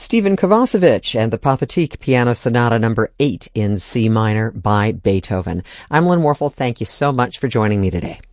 Stephen Kovacevic and the Pathetique Piano Sonata No. 8 in C minor by Beethoven. I'm Lynn Warfel. Thank you so much for joining me today.